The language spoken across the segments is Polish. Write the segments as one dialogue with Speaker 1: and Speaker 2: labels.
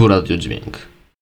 Speaker 1: Tu Radio Dźwięk.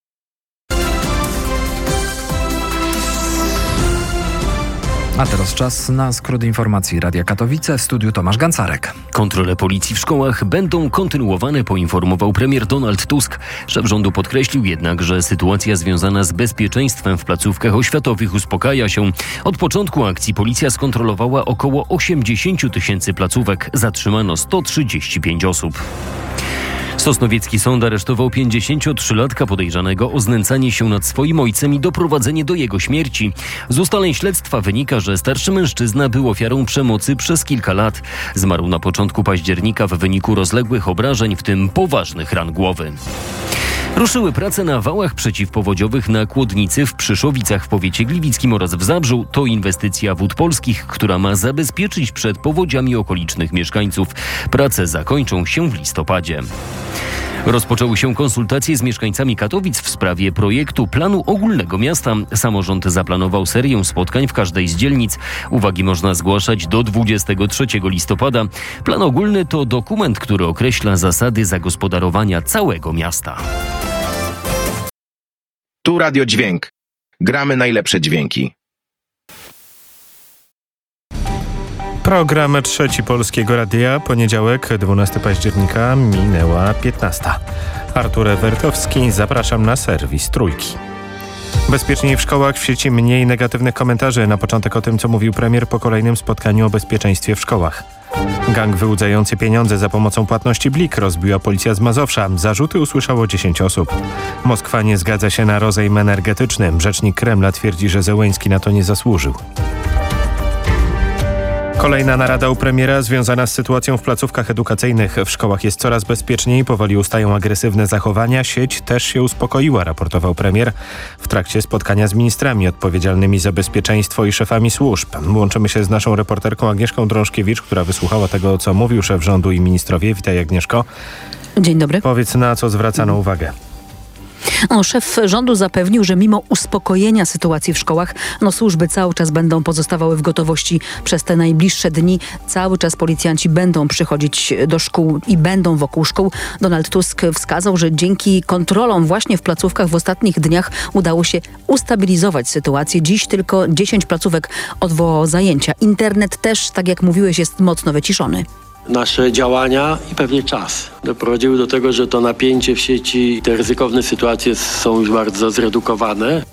Speaker 2: A teraz czas na skrót informacji Radia Katowice. W studiu Tomasz Gancarek.
Speaker 3: Kontrole policji w szkołach będą kontynuowane, poinformował premier Donald Tusk. Szef rządu podkreślił jednak, że sytuacja związana z bezpieczeństwem w placówkach oświatowych uspokaja się. Od początku akcji policja skontrolowała około 80 000 placówek. Zatrzymano 135 osób. Sosnowiecki sąd aresztował 53-latka podejrzanego o znęcanie się nad swoim ojcem i doprowadzenie do jego śmierci. Z ustaleń śledztwa wynika, że starszy mężczyzna był ofiarą przemocy przez kilka lat. Zmarł na początku października w wyniku rozległych obrażeń, w tym poważnych ran głowy. Ruszyły prace na wałach przeciwpowodziowych na Kłodnicy, w Przyszowicach w powiecie gliwickim oraz w Zabrzu. To inwestycja Wód Polskich, która ma zabezpieczyć przed powodziami okolicznych mieszkańców. Prace zakończą się w listopadzie. Rozpoczęły się konsultacje z mieszkańcami Katowic w sprawie projektu planu ogólnego miasta. Samorząd zaplanował serię spotkań w każdej z dzielnic. Uwagi można zgłaszać do 23 listopada. Plan ogólny to dokument, który określa zasady zagospodarowania całego miasta.
Speaker 4: Tu Radio Dźwięk. Gramy najlepsze dźwięki.
Speaker 5: Program Trzeci Polskiego Radia, poniedziałek, 12 października, minęła 15. Artur Wertowski, zapraszam na serwis Trójki. Bezpieczniej w szkołach, w sieci mniej negatywnych komentarzy. Na początek o tym, co mówił premier po kolejnym spotkaniu o bezpieczeństwie w szkołach. Gang wyłudzający pieniądze za pomocą płatności Blik rozbiła policja z Mazowsza. Zarzuty usłyszało 10 osób. Moskwa nie zgadza się na rozejm energetyczny. Rzecznik Kremla twierdzi, że Zełenski na to nie zasłużył. Kolejna narada u premiera związana z sytuacją w placówkach edukacyjnych. W szkołach jest coraz bezpieczniej, powoli ustają agresywne zachowania. Sieć też się uspokoiła, raportował premier w trakcie spotkania z ministrami odpowiedzialnymi za bezpieczeństwo i szefami służb. Łączymy się z naszą reporterką Agnieszką Drążkiewicz, która wysłuchała tego, co mówił szef rządu i ministrowie. Witaj, Agnieszko.
Speaker 6: Dzień dobry.
Speaker 5: Powiedz, na co zwracano uwagę.
Speaker 6: Szef rządu zapewnił, że mimo uspokojenia sytuacji w szkołach, służby cały czas będą pozostawały w gotowości przez te najbliższe dni. Cały czas policjanci będą przychodzić do szkół i będą wokół szkół. Donald Tusk wskazał, że dzięki kontrolom właśnie w placówkach w ostatnich dniach udało się ustabilizować sytuację. Dziś tylko 10 placówek odwołało zajęcia. Internet też, tak jak mówiłeś, jest mocno wyciszony.
Speaker 7: Nasze działania i pewnie czas doprowadziły do tego, że to napięcie w sieci i te ryzykowne sytuacje są już bardzo zredukowane.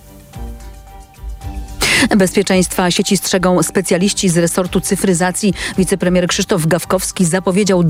Speaker 6: Bezpieczeństwa sieci strzegą specjaliści z resortu cyfryzacji. Wicepremier Krzysztof Gawkowski zapowiedział